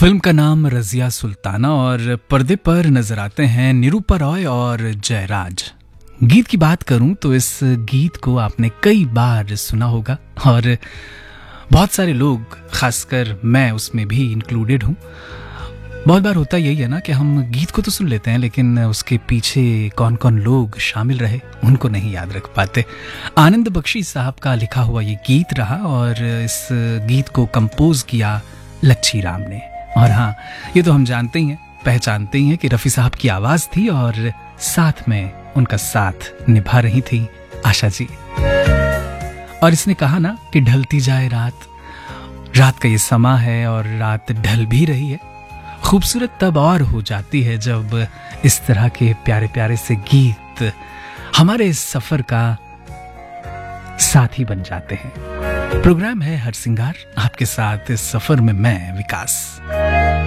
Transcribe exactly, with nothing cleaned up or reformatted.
Film का नाम रज़िया सुल्ताना और पर्दे पर नजर आते हैं निरूपा रॉय और जयराज। गीत की बात करूं तो इस गीत को आपने कई बार सुना होगा और बहुत सारे लोग, खासकर मैं उसमें भी इंक्लूडेड हूं। बहुत बार होता यही है ना कि हम गीत को तो सुन लेते हैं लेकिन उसके पीछे कौन कौन लोग शामिल रहे उनको नहीं याद रख पाते। आनंद बख्शी साहब का लिखा हुआ ये गीत रहा और इस गीत को कंपोज किया लच्छी राम ने। और हाँ, ये तो हम जानते ही हैं, पहचानते ही हैं कि रफ़ी साहब की आवाज़ थी और साथ में उनका साथ निभा रही थी आशा जी। और इसने कहा ना कि ढलती जाए रात, रात का ये समा है और रात ढल भी रही है। खूबसूरत तब और हो जाती है जब इस तरह के प्यारे प्यारे से गीत हमारे इस सफ़र का साथी बन जाते हैं। प्रोग्राम है हर सिंगार, आपके साथ इस सफ़र में मैं विकास।